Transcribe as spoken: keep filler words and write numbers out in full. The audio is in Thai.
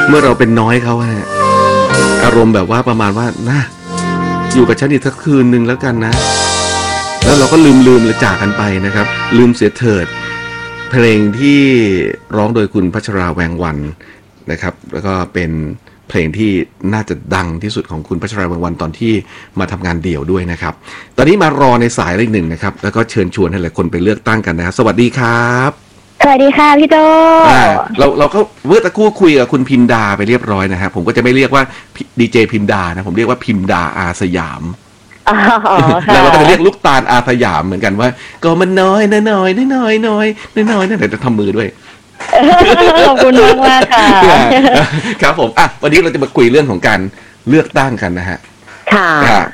เมื่อเราเป็นน้อยเขาฮะอารมณ์แบบว่าประมาณว่านะอยู่กับฉันอีกสักคืนนึงแล้วกันนะแล้วเราก็ลืมลืมและจากกันไปนะครับลืมเสียเถิดเพลงที่ร้องโดยคุณพัชราแวงวันนะครับแล้วก็เป็นเพลงที่น่าจะดังที่สุดของคุณพัชราแวงวันตอนที่มาทำงานเดี่ยวด้วยนะครับตอนนี้มารอในสายเลขหนึ่งนะครับแล้วก็เชิญชวนให้หลายคนไปเลือกตั้งกันนะครับสวัสดีครับสวัสดีค่ะพี่โจเราเราก็เมื่อตะกู้คุยกับคุณพิมดาไปเรียบร้อยนะครับผมก็จะไม่เรียกว่าดีเจพิมดานะผมเรียกว่าพิมดาอาสยามแล้วเราก็จะเรียกลูกตาลอาสยามเหมือนกันว่าก็มันน้อยนะน้อยน้อยน้อยน้อยน้อยนะเดี๋ยวจะทำมือด้วยขอบคุณมากมากค่ะครับผมอ่ะวันนี้เราจะมาคุยเรื่องของการเลือกตั้งกันนะฮะค่ะ